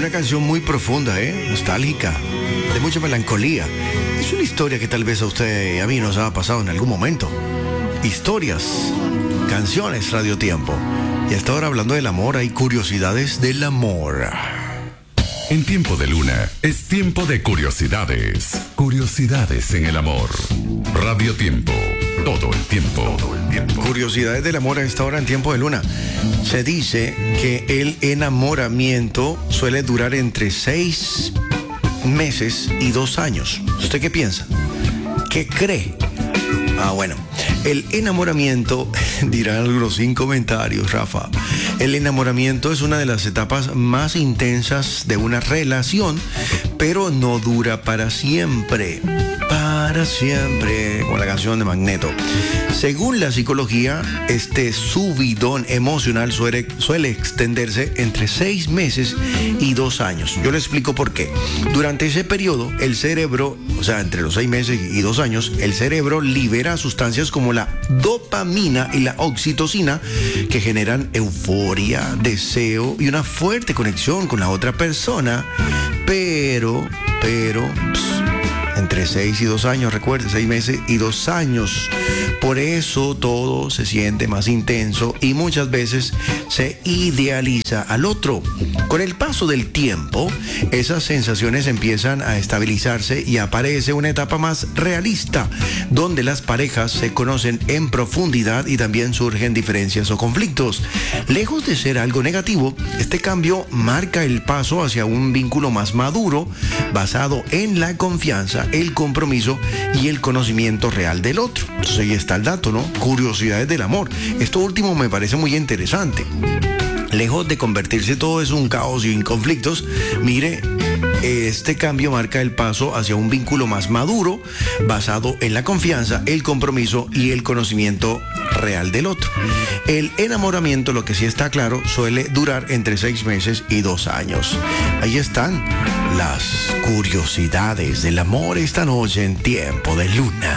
Una canción muy profunda, nostálgica, de mucha melancolía. Es una historia que tal vez a usted y a mí nos ha pasado en algún momento. Historias, canciones, Radio Tiempo. Y hasta ahora hablando del amor, hay curiosidades del amor. En Tiempo de Luna es tiempo de curiosidades. Curiosidades en el amor. Radio Tiempo. Todo el tiempo. Curiosidades del amor a esta hora en Tiempo de Luna. Se dice que el enamoramiento suele durar entre 6 meses y 2 años. ¿Usted qué piensa? ¿Qué cree? Bueno, el enamoramiento, dirán algunos sin comentarios, Rafa. El enamoramiento es una de las etapas más intensas de una relación, pero no dura para siempre. Para siempre, con la canción de Magneto. Según la psicología, este subidón emocional suele extenderse entre 6 meses y 2 años. Yo le explico por qué. Durante ese periodo, el cerebro, o sea, entre los 6 meses y 2 años, el cerebro libera sustancias como la dopamina y la oxitocina que generan euforia, deseo y una fuerte conexión con la otra persona. Pero, entre 6 y 2 años, recuerde, 6 meses y 2 años. Por eso todo se siente más intenso y muchas veces se idealiza al otro. Con el paso del tiempo, esas sensaciones empiezan a estabilizarse y aparece una etapa más realista, donde las parejas se conocen en profundidad y también surgen diferencias o conflictos. Lejos de ser algo negativo, este cambio marca el paso hacia un vínculo más maduro, basado en la confianza, el compromiso y el conocimiento real del otro. Entonces ahí está el dato, ¿no? Curiosidades del amor. Esto último me parece muy interesante. Lejos de convertirse todo en un caos y en conflictos, mire, este cambio marca el paso hacia un vínculo más maduro, basado en la confianza, el compromiso y el conocimiento real del otro. El enamoramiento, lo que sí está claro, suele durar entre 6 meses y 2 años. Ahí están las curiosidades del amor esta noche en Tiempo de Luna.